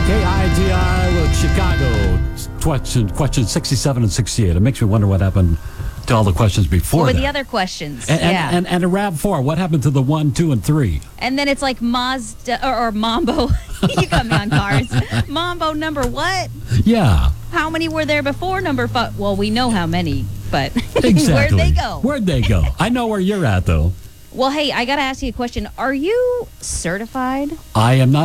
KIGI with Chicago. Question 67 and 68. It makes me wonder what happened to all the questions before What were that. the other questions? And a RAV4. What happened to the 1, 2, and 3? And then it's like Mazda or Mambo. You got me on cars. Mambo number what? Yeah. How many were there before number 5? Well, we know how many, but Exactly. where'd they go? Where'd they go? I know where you're at, though. Well, hey, I got to ask you a question. Are you certified? I am not.